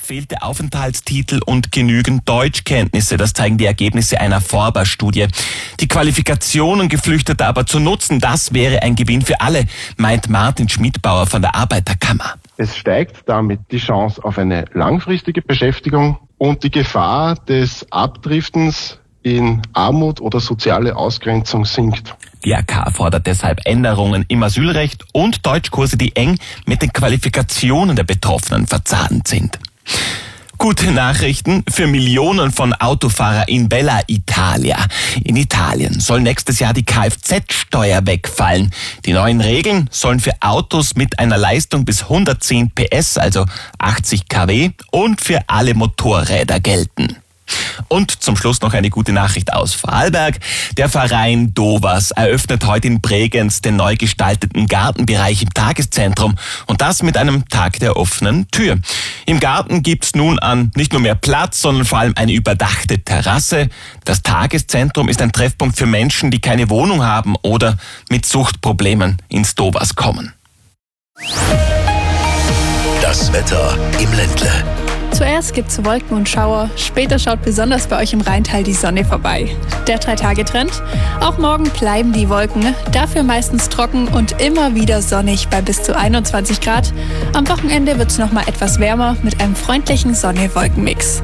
fehlte Aufenthaltstitel und genügend Deutschkenntnisse. Das zeigen die Ergebnisse einer Forber-Studie. Die Qualifikationen Geflüchteter aber zu nutzen, das wäre ein Gewinn für alle, meint Martin Schmidbauer von der Arbeiterkammer. Es steigt damit die Chance auf eine langfristige Beschäftigung und die Gefahr des Abdriftens in Armut oder soziale Ausgrenzung sinkt. Die AK fordert deshalb Änderungen im Asylrecht und Deutschkurse, die eng mit den Qualifikationen der Betroffenen verzahnt sind. Gute Nachrichten für Millionen von Autofahrer in Bella Italia. In Italien soll nächstes Jahr die Kfz-Steuer wegfallen. Die neuen Regeln sollen für Autos mit einer Leistung bis 110 PS, also 80 kW, und für alle Motorräder gelten. Und zum Schluss noch eine gute Nachricht aus Vorarlberg. Der Verein Dovas eröffnet heute in Bregenz den neu gestalteten Gartenbereich im Tageszentrum. Und das mit einem Tag der offenen Tür. Im Garten gibt's nun nicht nur mehr Platz, sondern vor allem eine überdachte Terrasse. Das Tageszentrum ist ein Treffpunkt für Menschen, die keine Wohnung haben oder mit Suchtproblemen ins Dovas kommen. Das Wetter im Ländle. Zuerst gibt's Wolken und Schauer, später schaut besonders bei euch im Rheintal die Sonne vorbei. Der 3-Tage-Trend? Auch morgen bleiben die Wolken, dafür meistens trocken und immer wieder sonnig bei bis zu 21 Grad. Am Wochenende wird's nochmal etwas wärmer mit einem freundlichen Sonne-Wolken-Mix.